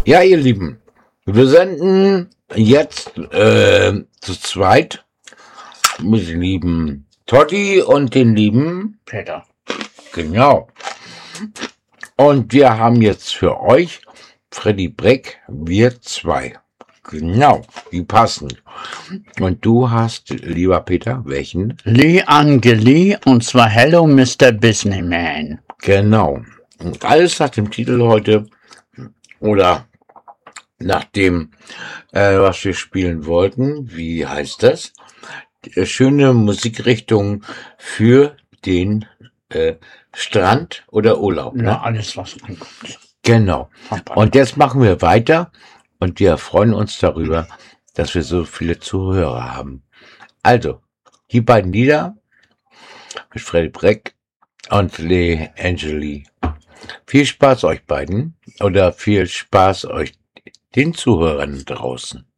Ja, ihr Lieben, wir senden jetzt zu zweit mit dem lieben Totti und den lieben Peter. Genau. Und wir haben jetzt für euch Freddy Breck, wir zwei. Genau, die passen. Und du hast, lieber Peter, welchen? Lee Angeli, und zwar Hello Mr. Businessman. Genau. Und alles nach dem Titel heute oder nach dem, was wir spielen wollten. Wie heißt das? Schöne Musikrichtung für den Strand oder Urlaub. Ja, Ne? alles was ankommt. Genau. Und jetzt machen wir weiter und wir freuen uns darüber, dass wir so viele Zuhörer haben. Also, die beiden Lieder mit Freddy Breck und Lee Angeli. Viel Spaß euch beiden oder viel Spaß euch den Zuhörern draußen.